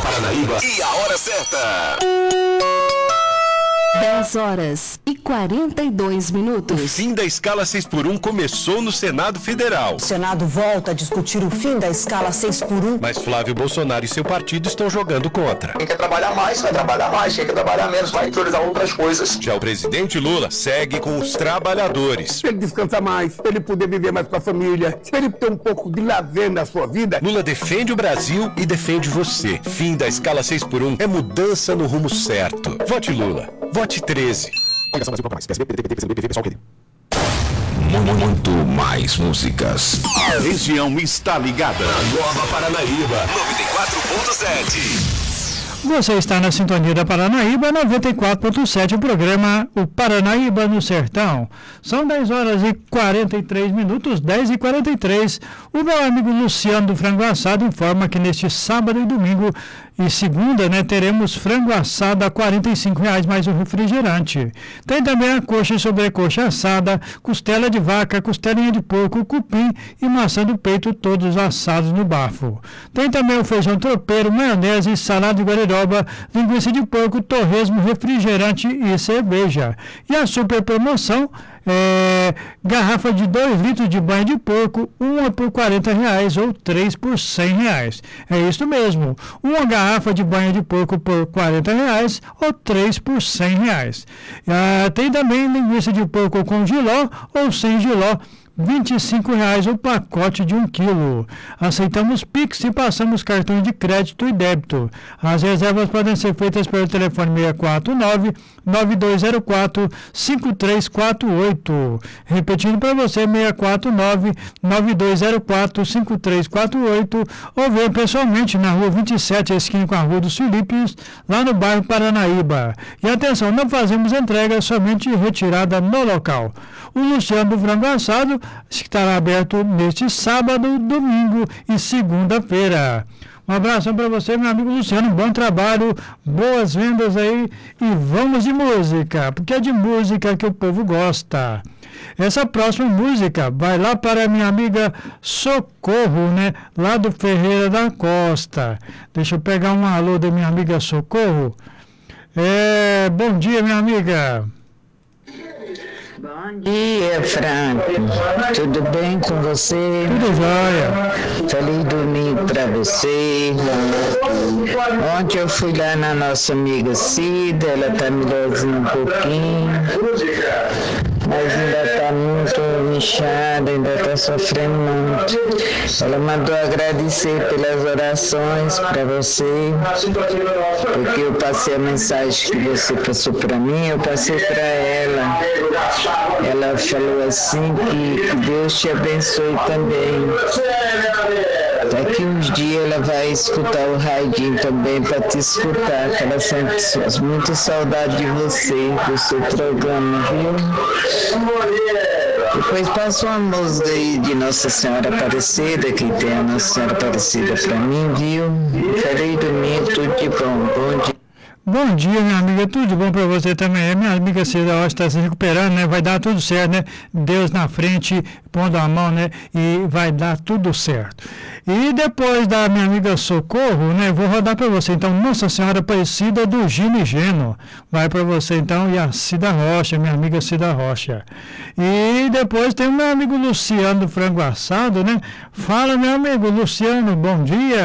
Paranaíba e a hora certa. 10h42. O fim da escala 6x1 começou no Senado Federal. O Senado volta a discutir o fim da escala 6x1. Mas Flávio Bolsonaro e seu partido estão jogando contra. Quem quer trabalhar mais, vai trabalhar mais. Quem quer trabalhar menos, vai priorizar outras coisas. Já o presidente Lula segue com os trabalhadores. Se ele descansar mais, se ele puder viver mais com a família, se ele ter um pouco de lazer na sua vida. Lula defende o Brasil e defende você. Fim da escala 6x1 é mudança no rumo certo. Vote Lula. Vote 13. Coligação Brasil mais. PSB, PDT, PCdoB, PSOL, PD. Muito mais músicas. A região está ligada. Nova Paranaíba 94.7. Você está na sintonia da Paranaíba 94.7, o programa O Paranaíba no Sertão. São 10h43, 10h43. O meu amigo Luciano do Frango Assado informa que neste sábado e domingo e segunda, teremos frango assado a R$ 45,00 mais um refrigerante. Tem também a coxa e sobrecoxa assada, costela de vaca, costelinha de porco, cupim e maçã do peito, todos assados no bafo. Tem também o feijão tropeiro, maionese, salada de guariroba, linguiça de porco, torresmo, refrigerante e cerveja. E a super promoção garrafa de 2 litros de banha de porco, uma por R$ 40,00 ou 3 por R$ 100,00. É isso mesmo, uma garrafa de banha de porco por R$ 40,00 ou 3 por R$ 100,00. Tem também linguiça de porco com jiló ou sem jiló, R$ 25,00 o pacote de 1 quilo. Aceitamos Pix e passamos cartões de crédito e débito. As reservas podem ser feitas pelo telefone 649-9204-5348. Repetindo para você, 649-9204-5348, ou venha pessoalmente na rua 27, esquina com a Rua dos Filipes, lá no bairro Paranaíba. E atenção, não fazemos entrega, somente retirada no local. O Luciano do Frango Assado estará aberto neste sábado, domingo e segunda-feira. Um abraço para você, meu amigo Luciano, bom trabalho, boas vendas aí e vamos de música, porque é de música que o povo gosta. Essa próxima música vai lá para a minha amiga Socorro, lá do Ferreira da Costa. Deixa eu pegar um alô da minha amiga Socorro. Bom dia, minha amiga. Bom dia, Franco. Tudo bem com você? Tudo jóia. Feliz domingo para você. Ontem eu fui lá na nossa amiga Cida, ela tá melhorzinha um pouquinho, mas ainda está muito inchada, ainda está sofrendo muito. Ela mandou agradecer pelas orações para você, porque eu passei a mensagem que você passou para mim, eu passei para ela. Ela falou assim que Deus te abençoe também. Daqui uns dias ela vai escutar o radinho também para te escutar, que ela sente muito saudade de você, do seu programa, viu? Depois passa uma música aí de Nossa Senhora Aparecida, que tem a Nossa Senhora Aparecida para mim, viu? Feliz domingo, tudo de bom. Bom dia. Bom dia, minha amiga, tudo bom para você também? Minha amiga Cida hoje está se recuperando, vai dar tudo certo, Deus na frente, pondo a mão, e vai dar tudo certo. E depois da minha amiga Socorro, vou rodar para você, então, Nossa Senhora Aparecida do Gino e Geno. Vai para você, então, e a Cida Rocha, minha amiga Cida Rocha. E depois tem o meu amigo Luciano do Frango Assado, Fala, meu amigo Luciano, bom dia.